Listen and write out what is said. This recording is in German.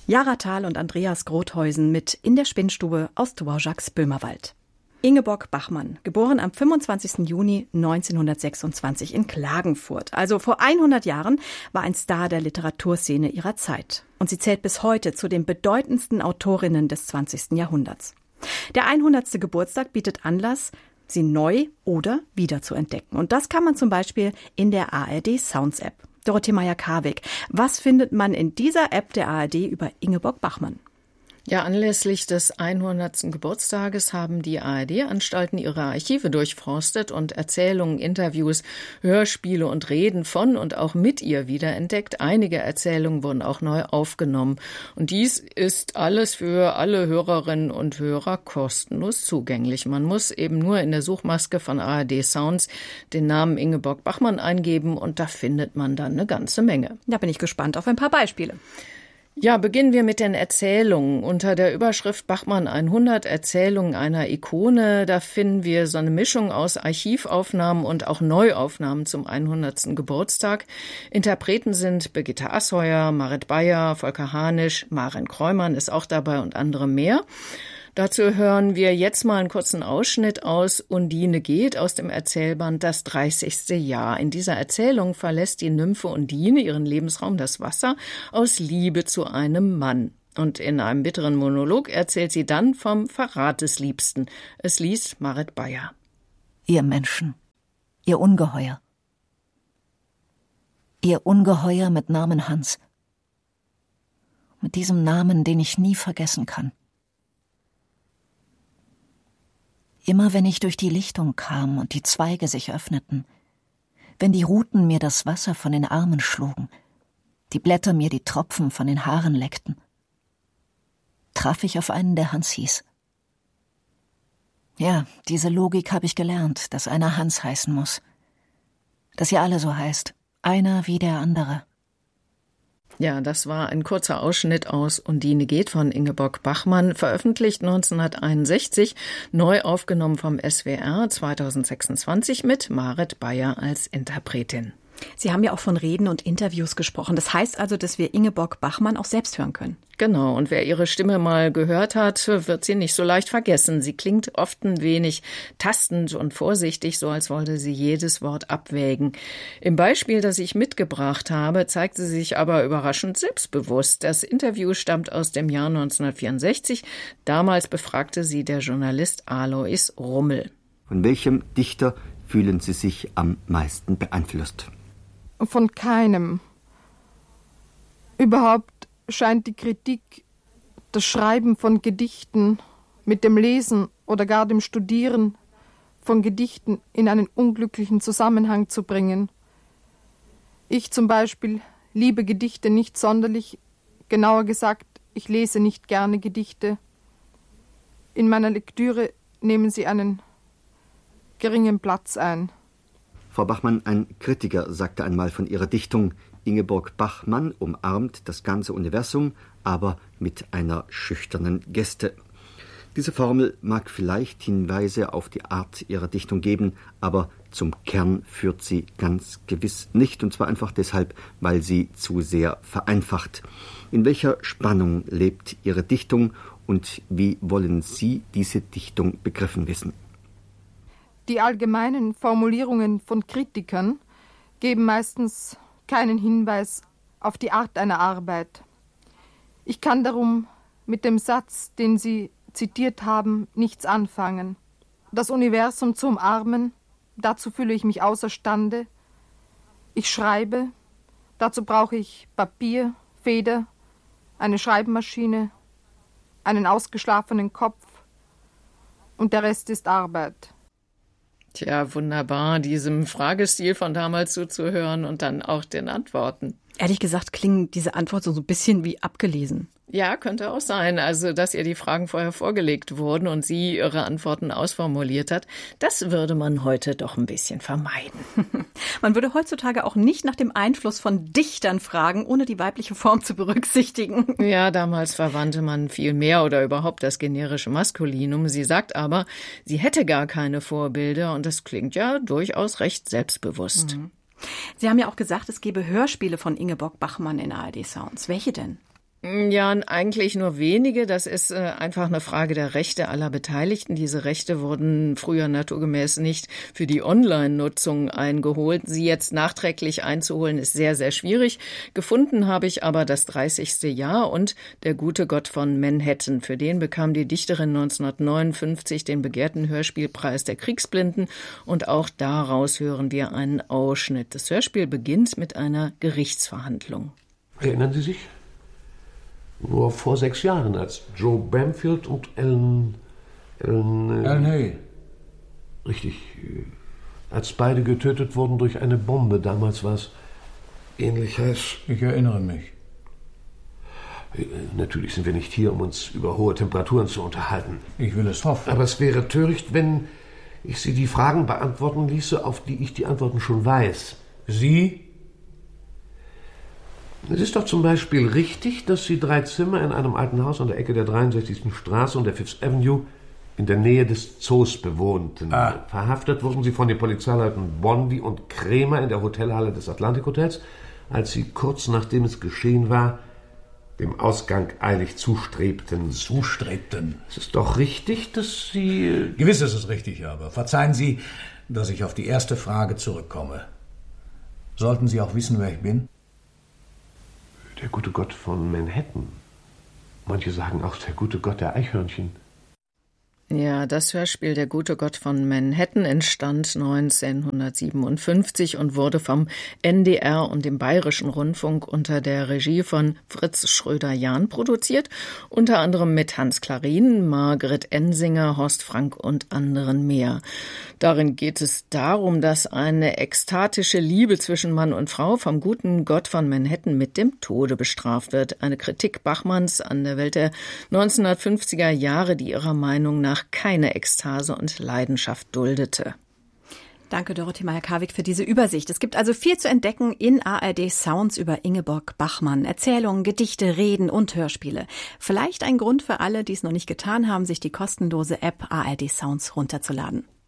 Jara Thal und Andreas Grothäusen mit In der Spinnstube aus Dvořáks Böhmerwald. Ingeborg Bachmann, geboren am 25. Juni 1926 in Klagenfurt. Also vor 100 Jahren, war ein Star der Literaturszene ihrer Zeit. Und sie zählt bis heute zu den bedeutendsten Autorinnen des 20. Jahrhunderts. Der 100. Geburtstag bietet Anlass, sie neu oder wieder zu entdecken. Und das kann man zum Beispiel in der ARD Sounds App. Dorothee Meyer-Karwig, was findet man in dieser App der ARD über Ingeborg Bachmann? Ja, anlässlich des 100. Geburtstages haben die ARD-Anstalten ihre Archive durchforstet und Erzählungen, Interviews, Hörspiele und Reden von und auch mit ihr wiederentdeckt. Einige Erzählungen wurden auch neu aufgenommen. Und dies ist alles für alle Hörerinnen und Hörer kostenlos zugänglich. Man muss eben nur in der Suchmaske von ARD Sounds den Namen Ingeborg Bachmann eingeben und da findet man dann eine ganze Menge. Da bin ich gespannt auf ein paar Beispiele. Ja, beginnen wir mit den Erzählungen. Unter der Überschrift Bachmann 100 Erzählungen einer Ikone, da finden wir so eine Mischung aus Archivaufnahmen und auch Neuaufnahmen zum 100. Geburtstag. Interpreten sind Birgitta Asheuer, Marit Beyer, Volker Hanisch, Maren Kreumann ist auch dabei und andere mehr. Dazu hören wir jetzt mal einen kurzen Ausschnitt aus Undine geht aus dem Erzählband Das 30. Jahr. In dieser Erzählung verlässt die Nymphe Undine ihren Lebensraum, das Wasser, aus Liebe zu einem Mann. Und in einem bitteren Monolog erzählt sie dann vom Verrat des Liebsten. Es liest Marit Beyer. Ihr Menschen, ihr Ungeheuer. Ihr Ungeheuer mit Namen Hans. Mit diesem Namen, den ich nie vergessen kann. Immer wenn ich durch die Lichtung kam und die Zweige sich öffneten, wenn die Ruten mir das Wasser von den Armen schlugen, die Blätter mir die Tropfen von den Haaren leckten, traf ich auf einen, der Hans hieß. Ja, diese Logik habe ich gelernt, dass einer Hans heißen muss. Dass ihr alle so heißt, einer wie der andere. Ja, das war ein kurzer Ausschnitt aus Undine geht von Ingeborg Bachmann, veröffentlicht 1961, neu aufgenommen vom SWR 2026 mit Marit Beyer als Interpretin. Sie haben ja auch von Reden und Interviews gesprochen. Das heißt also, dass wir Ingeborg Bachmann auch selbst hören können. Genau, und wer ihre Stimme mal gehört hat, wird sie nicht so leicht vergessen. Sie klingt oft ein wenig tastend und vorsichtig, so als wollte sie jedes Wort abwägen. Im Beispiel, das ich mitgebracht habe, zeigt sie sich aber überraschend selbstbewusst. Das Interview stammt aus dem Jahr 1964. Damals befragte sie der Journalist Alois Rummel. Von welchem Dichter fühlen Sie sich am meisten beeinflusst? Von keinem. Überhaupt scheint die Kritik das Schreiben von Gedichten mit dem Lesen oder gar dem Studieren von Gedichten in einen unglücklichen Zusammenhang zu bringen. Ich zum Beispiel liebe Gedichte nicht sonderlich, genauer gesagt, ich lese nicht gerne Gedichte. In meiner Lektüre nehmen sie einen geringen Platz ein. Frau Bachmann, ein Kritiker sagte einmal von ihrer Dichtung, Ingeborg Bachmann umarmt das ganze Universum, aber mit einer schüchternen Geste. Diese Formel mag vielleicht Hinweise auf die Art ihrer Dichtung geben, aber zum Kern führt sie ganz gewiss nicht, und zwar einfach deshalb, weil sie zu sehr vereinfacht. In welcher Spannung lebt Ihre Dichtung und wie wollen Sie diese Dichtung begriffen wissen? Die allgemeinen Formulierungen von Kritikern geben meistens keinen Hinweis auf die Art einer Arbeit. Ich kann darum mit dem Satz, den Sie zitiert haben, nichts anfangen. Das Universum zu umarmen, dazu fühle ich mich außerstande. Ich schreibe, dazu brauche ich Papier, Feder, eine Schreibmaschine, einen ausgeschlafenen Kopf und der Rest ist Arbeit. Tja, wunderbar, diesem Fragestil von damals zuzuhören und dann auch den Antworten. Ehrlich gesagt klingen diese Antworten so ein bisschen wie abgelesen. Ja, könnte auch sein. Also, dass ihr die Fragen vorher vorgelegt wurden und sie ihre Antworten ausformuliert hat, das würde man heute doch ein bisschen vermeiden. Man würde heutzutage auch nicht nach dem Einfluss von Dichtern fragen, ohne die weibliche Form zu berücksichtigen. Ja, damals verwandte man viel mehr oder überhaupt das generische Maskulinum. Sie sagt aber, sie hätte gar keine Vorbilder und das klingt ja durchaus recht selbstbewusst. Sie haben ja auch gesagt, es gebe Hörspiele von Ingeborg Bachmann in ARD Sounds. Welche denn? Ja, eigentlich nur wenige. Das ist einfach eine Frage der Rechte aller Beteiligten. Diese Rechte wurden früher naturgemäß nicht für die Online-Nutzung eingeholt. Sie jetzt nachträglich einzuholen, ist sehr, sehr schwierig. Gefunden habe ich aber das 30. Jahr und Der gute Gott von Manhattan. Für den bekam die Dichterin 1959 den begehrten Hörspielpreis der Kriegsblinden. Und auch daraus hören wir einen Ausschnitt. Das Hörspiel beginnt mit einer Gerichtsverhandlung. Erinnern Sie sich? Nur vor 6 Jahren, als Joe Bamfield und Ellen Hay. Richtig. Als beide getötet wurden durch eine Bombe. Damals war es ähnlich heiß. Ich erinnere mich. Natürlich sind wir nicht hier, um uns über hohe Temperaturen zu unterhalten. Ich will es hoffen. Aber es wäre töricht, wenn ich Sie die Fragen beantworten ließe, auf die ich die Antworten schon weiß. Sie? Es ist doch zum Beispiel richtig, dass Sie 3 Zimmer in einem alten Haus an der Ecke der 63. Straße und der Fifth Avenue in der Nähe des Zoos bewohnten. Verhaftet wurden Sie von den Polizeileuten Bondi und Kremer in der Hotelhalle des Atlantic Hotels, als Sie kurz nachdem es geschehen war, dem Ausgang eilig zustrebten. Zustrebten? Es ist doch richtig, dass Sie... Gewiss ist es richtig, aber verzeihen Sie, dass ich auf die erste Frage zurückkomme. Sollten Sie auch wissen, wer ich bin? Der gute Gott von Manhattan. Manche sagen auch der gute Gott der Eichhörnchen. Ja, das Hörspiel Der gute Gott von Manhattan entstand 1957 und wurde vom NDR und dem Bayerischen Rundfunk unter der Regie von Fritz Schröder-Jahn produziert, unter anderem mit Hans Klarin, Margret Ensinger, Horst Frank und anderen mehr. Darin geht es darum, dass eine ekstatische Liebe zwischen Mann und Frau vom guten Gott von Manhattan mit dem Tode bestraft wird. Eine Kritik Bachmanns an der Welt der 1950er Jahre, die ihrer Meinung nach keine Ekstase und Leidenschaft duldete. Danke, Dorothee Meyer-Karwig, für diese Übersicht. Es gibt also viel zu entdecken in ARD Sounds über Ingeborg Bachmann. Erzählungen, Gedichte, Reden und Hörspiele. Vielleicht ein Grund für alle, die es noch nicht getan haben, sich die kostenlose App ARD Sounds runterzuladen.